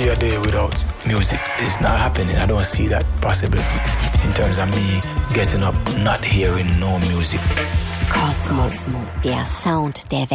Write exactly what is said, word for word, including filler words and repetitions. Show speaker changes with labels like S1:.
S1: be a day without music. It's not happening. I don't see that possible in terms of me getting up, not hearing no music.
S2: Kosmos, der Sound der Welt.